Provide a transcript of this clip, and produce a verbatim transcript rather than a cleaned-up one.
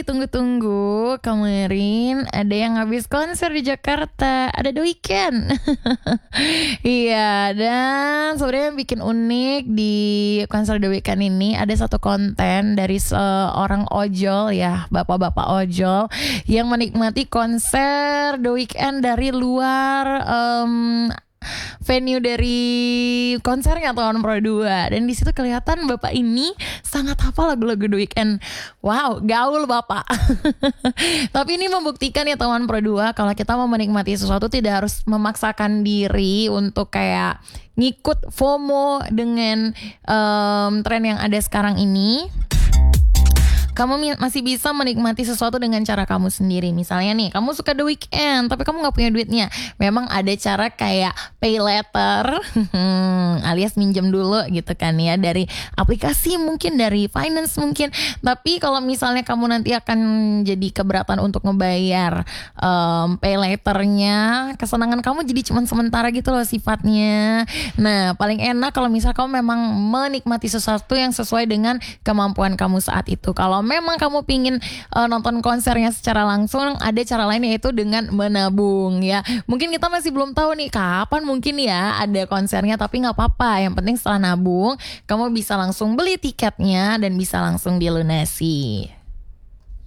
ditunggu-tunggu. Kemarin ada yang habis konser di Jakarta, ada The Weeknd. Iya, dan sebenarnya yang bikin unik di konser The Weeknd ini ada satu konten dari seorang ojol ya, bapak-bapak ojol yang menikmati konser The Weeknd dari luar um, venue dari konsernya tahun Pro dua. Dan di situ kelihatan bapak ini sangat hafal lagu-lagu The Weeknd. Wow, gaul bapak. Tapi ini membuktikan ya teman Pro dua, kalau kita mau menikmati sesuatu tidak harus memaksakan diri untuk kayak ngikut FOMO dengan um, tren yang ada sekarang ini. Kamu masih bisa menikmati sesuatu dengan cara kamu sendiri. Misalnya nih, kamu suka The Weeknd tapi kamu gak punya duitnya. Memang ada cara kayak pay later alias minjem dulu gitu kan ya, dari aplikasi mungkin, dari finance mungkin. Tapi kalau misalnya kamu nanti akan jadi keberatan untuk ngebayar um, pay letternya, kesenangan kamu jadi cuma sementara gitu loh sifatnya. Nah, paling enak kalau misalnya kamu memang menikmati sesuatu yang sesuai dengan kemampuan kamu saat itu. Kalau memang kamu pingin uh, nonton konsernya secara langsung, ada cara lain, yaitu dengan menabung ya. Mungkin kita masih belum tahu nih kapan mungkin ya ada konsernya, tapi gak apa-apa. Yang penting setelah nabung, kamu bisa langsung beli tiketnya dan bisa langsung dilunasi.